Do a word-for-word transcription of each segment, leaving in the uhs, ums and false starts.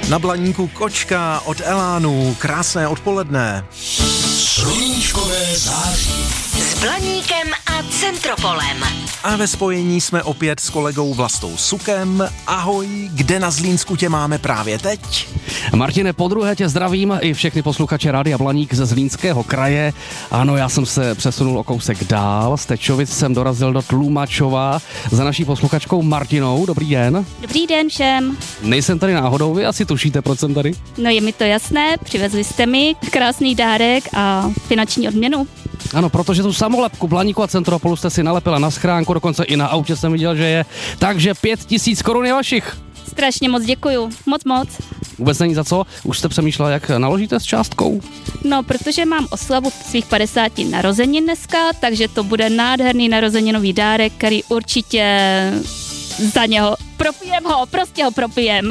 Na Blaníku kočka od Elánu, krásné odpoledne. Sluníčkové září. S Blaníkem a Centropolem. A ve spojení jsme opět s kolegou Vlastou Sukem. Ahoj, kde na Zlínsku tě máme právě teď? Martine, podruhé tě zdravím i všechny posluchače Rádia Blaník ze Zlínského kraje. Ano, já jsem se přesunul o kousek dál. Z Tečovic jsem dorazil do Tlumačova za naší posluchačkou Martinou. Dobrý den. Dobrý den všem. Nejsem tady náhodou, vy asi tušíte, proč jsem tady? No je mi to jasné, přivezli jste mi krásný dárek a finanční odměnu. Ano, protože tu samolepku Blaníku a Centropolu jste si nalepila na schránku, dokonce i na autě jsem viděl, že je. Takže pět tisíc korun je vašich. Strašně moc děkuju, moc moc. Vůbec není za co? Už jste přemýšlela, jak naložíte s částkou? No, protože mám oslavu svých padesáti narozenin dneska, takže to bude nádherný narozeninový dárek, který určitě za něho propijem ho, prostě ho propijem.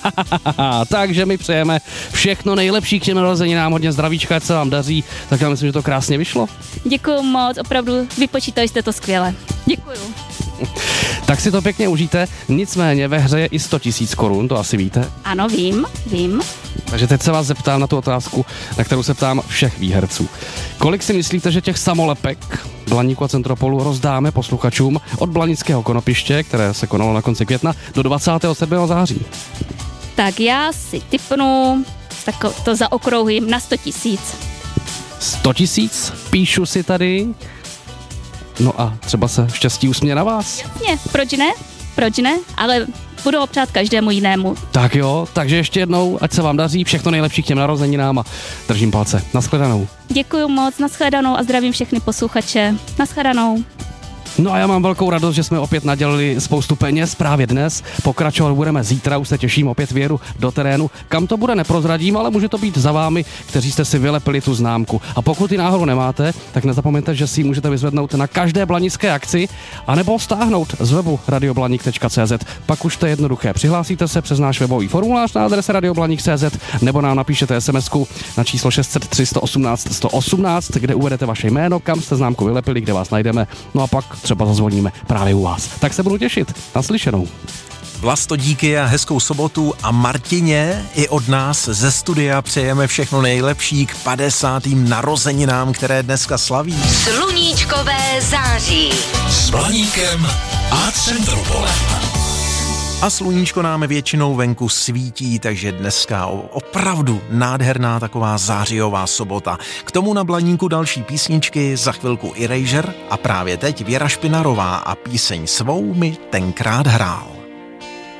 Takže my přejeme všechno nejlepší k těm narozeninám, hodně zdravíčka, ať se vám daří, tak já myslím, že to krásně vyšlo. Děkuju moc, opravdu vypočítali jste to skvěle. Děkuju. Tak si to pěkně užijte, nicméně ve hře je i sto tisíc korun, to asi víte. Ano, vím, vím. Takže teď se vás zeptám na tu otázku, na kterou se ptám všech výherců. Kolik si myslíte, že těch samolepek Blaníku a Centropolu rozdáme posluchačům od Blanického konopiště, které se konalo na konci května, do dvacátého sedmého září? Tak já si tipnu, tak to zaokrouhím na sto tisíc. sto tisíc? Píšu si tady. No a třeba se štěstí usměje na vás. Jasně, proč ne? Proč ne? Ale budu ho přát každému jinému. Tak jo, takže ještě jednou, ať se vám daří, všechno nejlepší k těm narozeninám a držím palce. Naschledanou. Děkuju moc, naschledanou a zdravím všechny posluchače. Naschledanou. No a já mám velkou radost, že jsme opět nadělili spoustu peněz právě dnes. Pokračovat budeme zítra, už se těším opět Věru do terénu. Kam to bude, neprozradím, ale může to být za vámi, kteří jste si vylepili tu známku. A pokud ji náhodou nemáte, tak nezapomeňte, že si ji můžete vyzvednout na každé blanické akci, anebo stáhnout z webu radioblanik tečka cé zet. Pak už to je jednoduché. Přihlásíte se přes náš webový formulář na adrese radioblanik tečka cé zet nebo nám napíšete SMSku na číslo šest set tři sto osmnáct sto osmnáct, kde uvedete vaše jméno, kam jste známku vylepili, kde vás najdeme. No a pak třeba zazvoníme právě u vás. Tak se budu těšit. Naslyšenou. Vlasto, díky a hezkou sobotu a Martině i od nás ze studia přejeme všechno nejlepší k padesátým narozeninám, které dneska slaví. Sluníčkové září. S Blaníkem a Centropolem. A sluníčko nám většinou venku svítí, takže dneska opravdu nádherná taková zářijová sobota. K tomu na Blaníku další písničky, za chvilku Erasure a právě teď Věra Špinarová a píseň Svou mi tenkrát hrál.